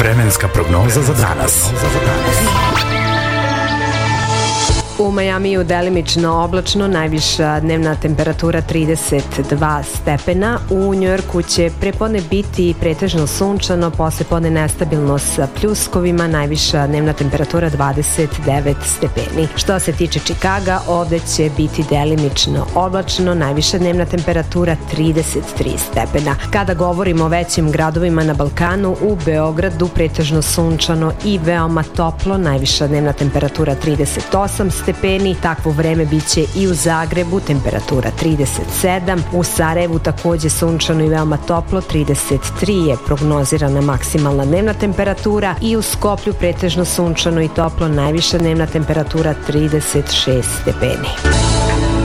Vremenska prognoza za danas. U Majamiju delimično oblačno, najviša dnevna temperatura 32 stepena. U Njujorku će prepodne biti pretežno sunčano, poslepodne nestabilno sa pljuskovima, najviša dnevna temperatura 29 stepeni. Što se tiče Čikaga, ovde će biti delimično oblačno, najviša dnevna temperatura 33 stepena. Kada govorimo o većim gradovima na Balkanu, u Beogradu pretežno sunčano i veoma toplo, najviša dnevna temperatura 38 stepeni, takvo vreme biće i u Zagrebu, temperatura 37, u Sarajevu takođe sunčano i veoma toplo, 33 je prognozirana maksimalna dnevna temperatura i u Skoplju pretežno sunčano i toplo, najviša dnevna temperatura 36 stepeni.